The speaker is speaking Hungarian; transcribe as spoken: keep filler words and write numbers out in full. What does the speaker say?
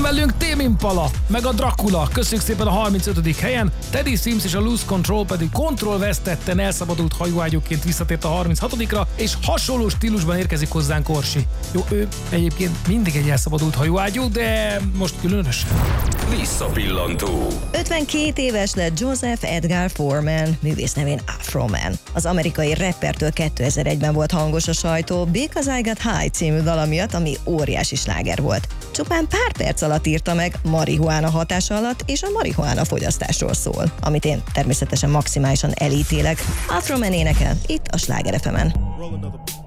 velünk Tame Impala, meg a Dracula, köszönjük szépen a harmincötödik helyen, Teddy Swims és a Lose Control pedig kontrollvesztetten elszabadult hajóágyúként visszatért a harminchatodikra, és hasonló stílusban érkezik hozzánk Orsi. Jó, ő egyébként mindig egy elszabadult hajóágyú, de most különösen. Visszapillantó. ötvenkét éves lett Joseph Edgar Foreman, művész nevén Afro Man. Az amerikai rappertől kétezer-egyben volt hangos a sajtó Because I Got High című dala miatt, ami óriási sláger volt. Csupán pár perc alatt írta meg, marihuána hatása alatt, és a marihuána fogyasztásról szól, amit én természetesen maximálisan elítélek. Afro Man énekel itt a Sláger ef emen.